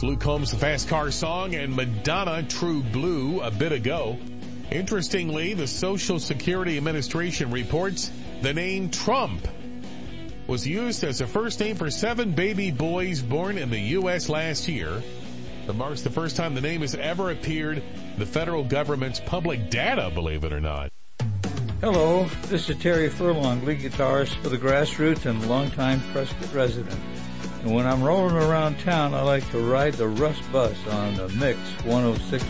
Luke Combs, the Fast Car song, and Madonna, True Blue, a bit ago. Interestingly, the Social Security Administration reports the name Trump was used as a first name for 7 baby boys born in the U.S. last year. It marks the first time the name has ever appeared in the federal government's public data, believe it or not. Hello, this is Terry Furlong, lead guitarist for the Grassroots and longtime Prescott resident. And when I'm rolling around town, I like to ride the Rust Bus on the Mix 106.